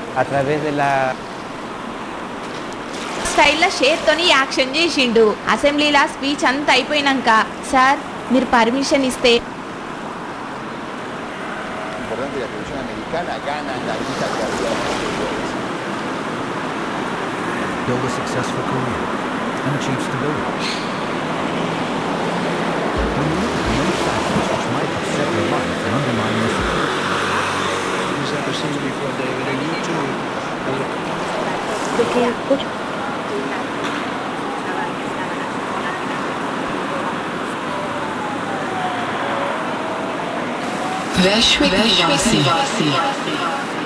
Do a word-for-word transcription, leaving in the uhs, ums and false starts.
a través de la స్టైల్లో షేర్తోని action చేసిండు. అసెంబ్లీలా speech అంతా అయిపోయినాక, సార్ మీరు పర్మిషన్ ఇస్తే importante que la televisión americana gana la lucha que había en los anteriores. Build a successful career and achieve stability. When you look at the many factors which might upset your life and undermine your security. You've never seen before, David, and you too. वैश्विक निवासी